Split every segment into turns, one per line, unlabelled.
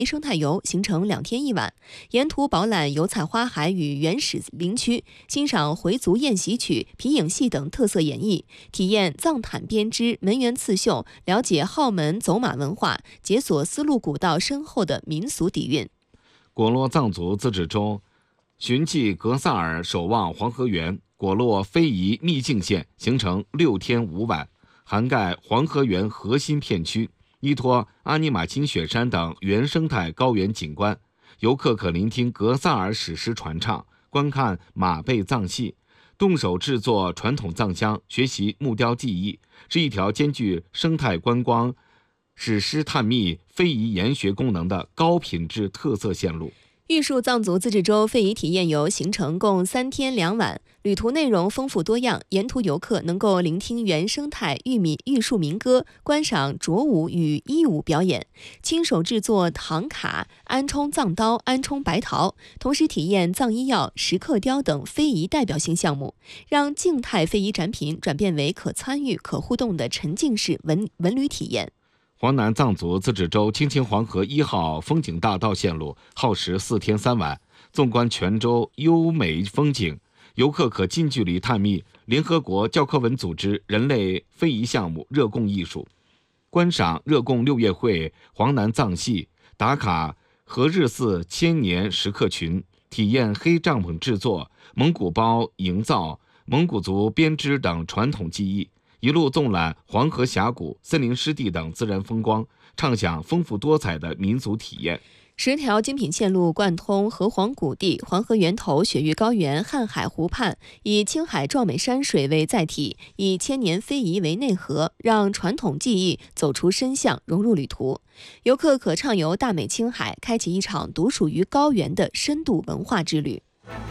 生态游行程2天1晚，沿途饱览油菜花海与原始林区，欣赏回族宴席曲、皮影戏等特色演绎，体验藏毯编织、门源刺绣，了解号门走马文化，解锁丝路古道深厚的民俗底蕴。
果洛藏族自治州寻迹格萨尔守望黄河源果洛非遗秘境线，行程6天5晚，涵盖黄河源核心片区，依托阿尼玛卿雪山等原生态高原景观，游客可聆听格萨尔史诗传唱，观看马背藏戏，动手制作传统藏香，学习木雕技艺，是一条兼具生态观光、史诗探秘、非遗研学功能的高品质特色线路。
玉树藏族自治州非遗体验游行程共3天2晚，旅途内容丰富多样，沿途游客能够聆听原生态玉树民歌，观赏卓舞与衣舞表演，亲手制作唐卡、安冲藏刀、安冲白陶，同时体验藏医药、石刻雕等非遗代表性项目，让静态非遗展品转变为可参与、可互动的沉浸式文旅体验。
黄南藏族自治州青青黄河1号风景大道线路耗时4天3晚，纵观全州优美风景，游客可近距离探秘联合国教科文组织人类非遗项目热贡艺术，观赏热贡6月会、黄南藏戏，打卡和日寺千年石刻群，体验黑帐篷制作、蒙古包营造、蒙古族编织等传统技艺，一路纵览黄河峡谷、森林湿地等自然风光，畅享丰富多彩的民族体验。
10条精品线路贯通河湟谷地、黄河源头、雪域高原、瀚海湖畔，以青海壮美山水为载体，以千年非遗为内核，让传统技艺走出深巷，融入旅途。游客可畅游大美青海，开启一场独属于高原的深度文化之旅。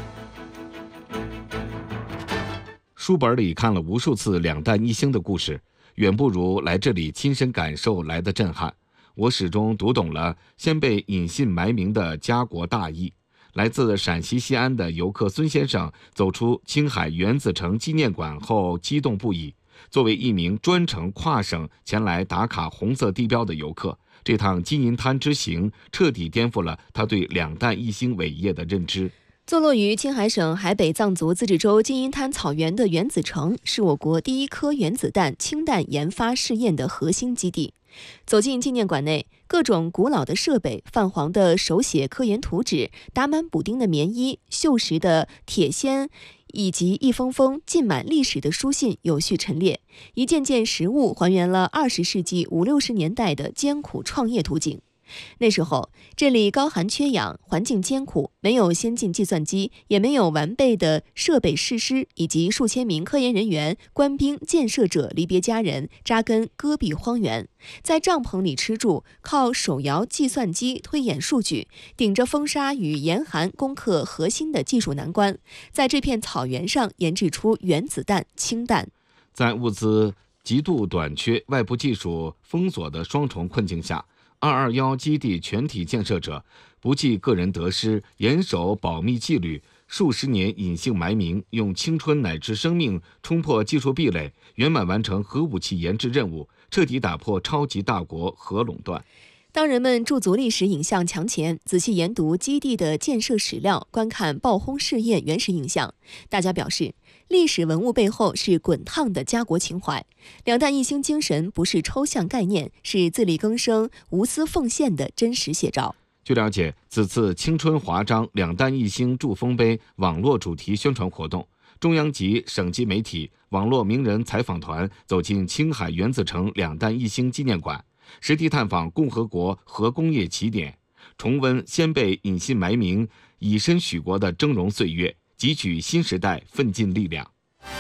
书本里看了无数次2弹1星的故事，远不如来这里亲身感受来的震撼。我始终读懂了先被隐姓埋名的家国大义。来自陕西西安的游客孙先生走出青海原子城纪念馆后激动不已。作为一名专程跨省前来打卡红色地标的游客，这趟金银滩之行彻底颠覆了他对2弹1星伟业的认知。
坐落于青海省海北藏族自治州金银滩草原的原子城，是我国第1颗原子弹氢弹研发试验的核心基地。走进纪念馆内，各种古老的设备、泛黄的手写科研图纸、打满补丁的棉衣、锈蚀的铁锨，以及一封封浸满历史的书信有序陈列，一件件实物还原了20世纪50、60年代的艰苦创业图景。那时候，这里高寒缺氧，环境艰苦，没有先进计算机，也没有完备的设备设施，以及数千名科研人员、官兵、建设者离别家人，扎根戈壁荒原，在帐篷里吃住，靠手摇计算机推演数据，顶着风沙与严寒攻克核心的技术难关，在这片草原上研制出原子弹、氢弹。
在物资极度短缺、外部技术封锁的双重困境下，221基地全体建设者不计个人得失，严守保密纪律，数十年隐姓埋名，用青春乃至生命冲破技术壁垒，圆满完成核武器研制任务，彻底打破超级大国核垄断。
当人们驻足历史影像墙前，仔细研读基地的建设史料，观看爆轰试验原始影像，大家表示，历史文物背后是滚烫的家国情怀。2弹1星精神不是抽象概念，是自力更生、无私奉献的真实写照。
据了解，此次青春华章2弹1星祝丰碑网络主题宣传活动，中央级、省级媒体、网络名人采访团走进青海原子城2弹1星纪念馆，实地探访共和国核工业起点，重温先辈隐姓埋名、以身许国的峥嵘岁月，汲取新时代奋进力量。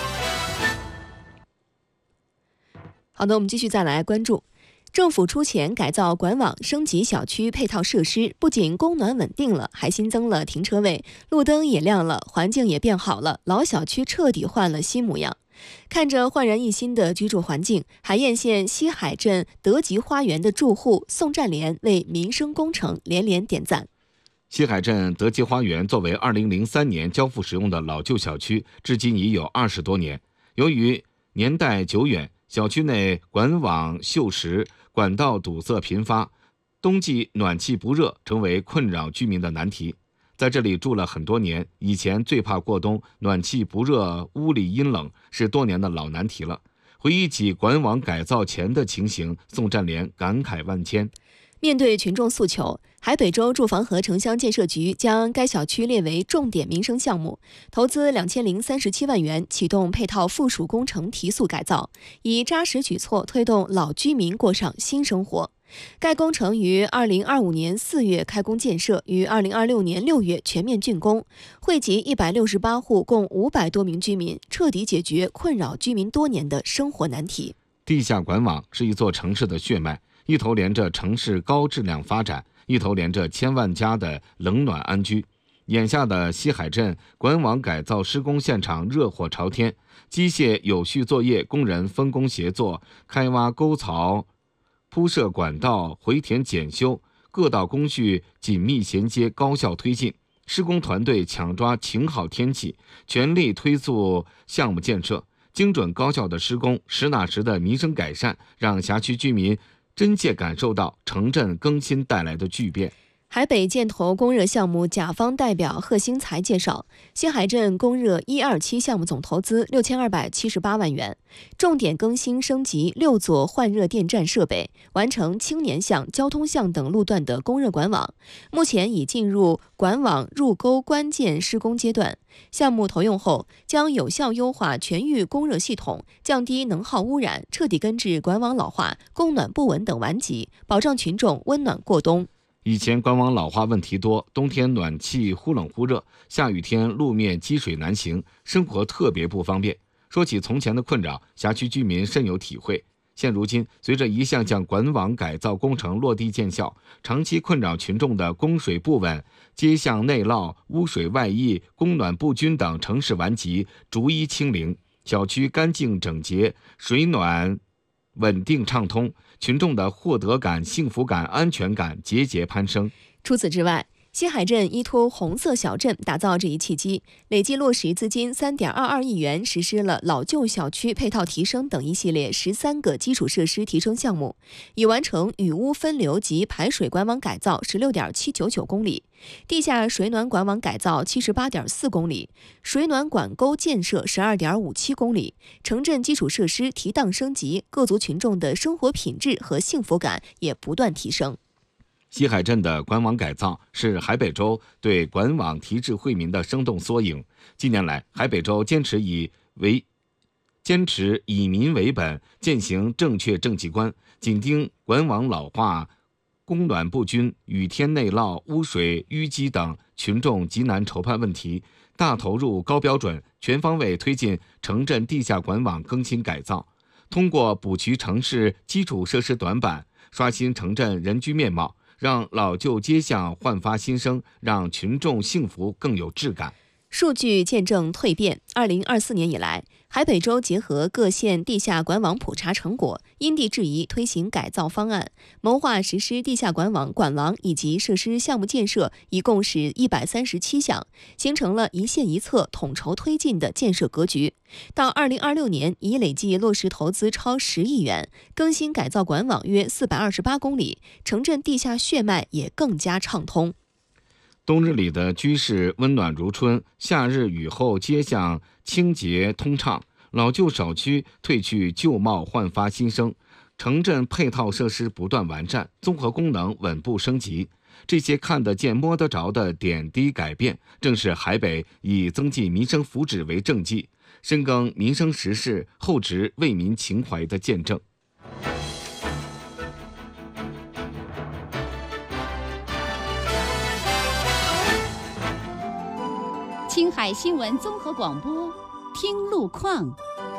好的，我们继续再来关注。政府出钱改造管网，升级小区配套设施，不仅供暖稳定了，还新增了停车位，路灯也亮了，环境也变好了，老小区彻底换了新模样。看着焕然一新的居住环境，海晏县西海镇德吉花园的住户宋占莲为民生工程连连点赞。
西海镇德吉花园作为2003年交付使用的老旧小区，至今已有20多年。由于年代久远，小区内管网锈蚀，管道堵塞频发， 冬季暖气不热成为困扰居民的难题。在这里住了很多年，以前最怕过冬，暖气不热，屋里阴冷，是多年的老难题了。回忆起管网改造前的情形，宋占莲感慨万千。
面对群众诉求，海北州住房和城乡建设局将该小区列为重点民生项目，投资2037万元启动配套附属工程提速改造，以扎实举措推动老居民过上新生活。该工程于2025年4月开工建设，于2026年6月全面竣工，惠及168户，共500多名居民，彻底解决困扰居民多年的生活难题。
地下管网是一座城市的血脉，一头连着城市高质量发展，一头连着千万家的冷暖安居。眼下的西海镇管网改造施工现场热火朝天，机械有序作业，工人分工协作，开挖沟槽、铺设管道、回填检修，各道工序紧密衔接，高效推进。施工团队抢抓晴好天气，全力推速项目建设，精准高效的施工，实打实的民生改善，让辖区居民真切感受到城镇更新带来的巨变。
海北建投供热项目甲方代表贺兴才介绍，西海镇供热1、2期项目总投资6278万元，重点更新升级6座换热电站设备，完成青年巷、交通巷等路段的供热管网，目前已进入管网入沟关键施工阶段。项目投用后，将有效优化全域供热系统，降低能耗污染，彻底根治管网老化、供暖不稳等顽疾，保障群众温暖过冬。
以前管网老化问题多，冬天暖气忽冷忽热，下雨天路面积水难行，生活特别不方便。说起从前的困扰，辖区居民深有体会。现如今，随着一项项管网改造工程落地见效，长期困扰群众的供水不稳、街巷内涝、污水外溢、供暖不均等城市顽疾逐一清零，小区干净整洁，水暖稳定畅通，群众的获得感、幸福感、安全感节节攀升。
除此之外，西海镇依托红色小镇打造这一契机，累计落实资金3.22亿元，实施了老旧小区配套提升等一系列13个基础设施提升项目，已完成雨污分流及排水管网改造16.799公里，地下水暖管网改造78.4公里，水暖管沟建设12.57公里，城镇基础设施提档升级，各族群众的生活品质和幸福感也不断提升。
西海镇的管网改造是海北州对管网提质惠民的生动缩影。近年来，海北州坚持以民为本，践行正确政绩观，紧盯管网老化、供暖不均、雨天内涝、污水淤积等群众急难愁盼问题，大投入、高标准，全方位推进城镇地下管网更新改造。通过补齐城市基础设施短板，刷新城镇人居面貌，让老旧街巷焕发新生，让群众幸福更有质感。
数据见证蜕变。2024年以来，海北州结合各县地下管网普查成果，因地制宜推行改造方案，谋划实施地下管网、管廊以及设施项目建设，一共是137项，形成了一县一策、统筹推进的建设格局。到2026年，已累计落实投资超10亿元，更新改造管网约428公里，城镇地下血脉也更加畅通。
冬日里的居室温暖如春，夏日雨后街巷清洁通畅，老旧小区褪去旧貌，焕发新生，城镇配套设施不断完善，综合功能稳步升级。这些看得见摸得着的点滴改变，正是海北以增进民生福祉为政绩，深耕民生实事，厚植为民情怀的见证。
青海新闻综合广播，听路况。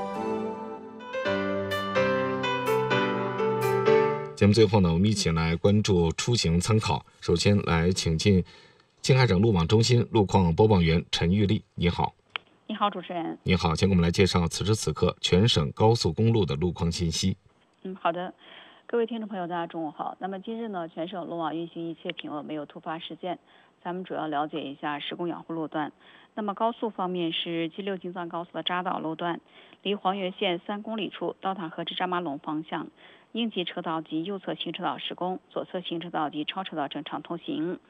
节目最后呢，我们一起来关注出行参考。首先来请进青海省路网中心路况播报员陈玉丽，你好。
你好，主持人。
你好，先给我们来介绍此时此刻全省高速公路的路况信息。
好的，各位听众朋友，大家中午好。那么今日呢，全省路网运行一切平稳，没有突发事件。咱们主要了解一下施工养护路段。那么高速方面是 G6 京藏高速的扎岛路段，离黄原县3公里处到塔河至扎马陇方向， 应急车道及右侧行车道施工，左侧行车道及超车道正常通行。